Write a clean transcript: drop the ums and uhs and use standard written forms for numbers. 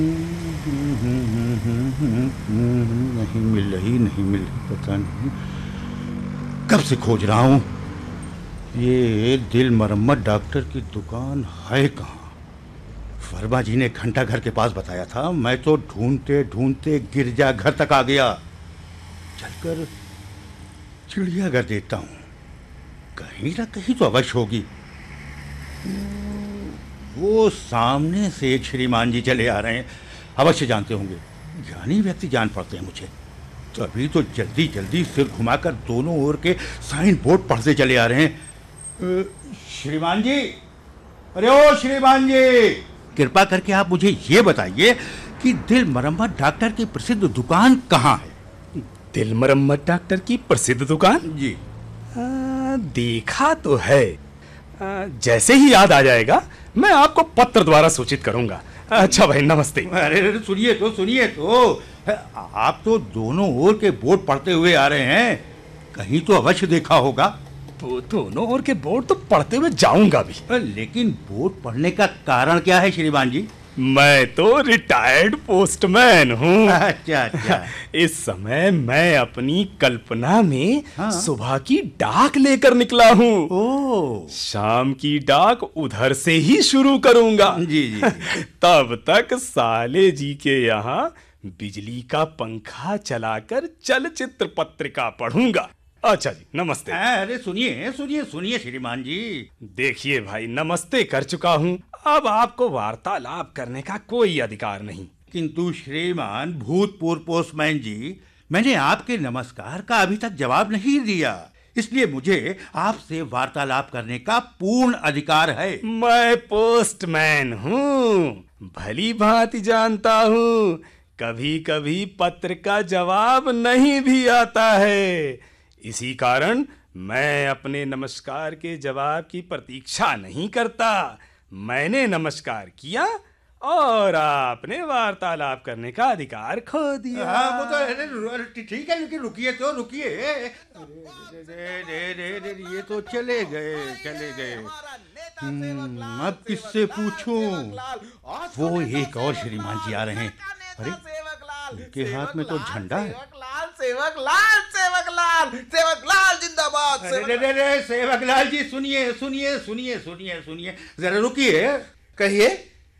नहीं मिल रही, पता नहीं कब से खोज रहा हूँ। ये दिल मरम्मत डॉक्टर की दुकान है कहाँ? वर्मा जी ने घंटा घर के पास बताया था। मैं तो ढूंढते ढूंढते गिरजा घर तक आ गया। चलकर चिड़ियाघर देखता हूँ, कहीं ना कहीं तो अवश्य होगी। वो सामने से एक श्रीमान जी चले आ रहे हैं, अवश्य जानते होंगे। ज्ञानी व्यक्ति जान पड़ते हैं मुझे, तभी तो जल्दी जल्दी सिर घुमाकर दोनों ओर के साइन बोर्ड पढ़ते चले आ रहे हैं। श्रीमान जी, अरे ओ श्रीमान जी, कृपा करके आप मुझे ये बताइए कि दिल मरम्मत डॉक्टर की प्रसिद्ध दुकान कहाँ है? दिल मरम्मत डॉक्टर की प्रसिद्ध दुकान? जी। देखा तो है। जैसे ही याद आ जाएगा मैं आपको पत्र द्वारा सूचित करूंगा। अच्छा भाई, नमस्ते। अरे सुनिए तो, आप तो दोनों ओर के बोर्ड पढ़ते हुए आ रहे हैं, कहीं तो अवश्य देखा होगा। तो दोनों ओर के बोर्ड तो पढ़ते हुए जाऊंगा भी, लेकिन बोर्ड पढ़ने का कारण क्या है श्रीमान जी? मैं तो रिटायर्ड पोस्टमैन हूँ। अच्छा। इस समय मैं अपनी कल्पना में सुबह की डाक लेकर निकला हूँ। ओह, शाम की डाक उधर से ही शुरू करूंगा। जी। तब तक साले जी के यहाँ बिजली का पंखा चलाकर चलचित्र पत्रिका पढ़ूंगा। अच्छा जी, नमस्ते। अरे सुनिए श्रीमान जी। देखिए भाई, नमस्ते कर चुका हूँ, अब आपको वार्तालाप करने का कोई अधिकार नहीं। किंतु श्रीमान भूतपूर्व पोस्टमैन जी, मैंने आपके नमस्कार का अभी तक जवाब नहीं दिया, इसलिए मुझे आपसे वार्तालाप करने का पूर्ण अधिकार है। मैं पोस्टमैन हूँ, भली भांति जानता हूँ। कभी कभी पत्र का जवाब नहीं भी आता है, इसी कारण मैं अपने नमस्कार के जवाब की प्रतीक्षा नहीं करता। मैंने नमस्कार किया और आपने वार्तालाप करने का अधिकार खो दिया। वो तो ठीक है, लेकिन रुकिए। ये तो चले गए। अब किससे पूछूं? वो एक और श्रीमान जी आ रहे हैं। अरे, उनके हाथ में तो झंडा है। सेवक लाल जिंदाबाद। सेवक लाल जी, सुनिए, जरा रुकिए। कहिए।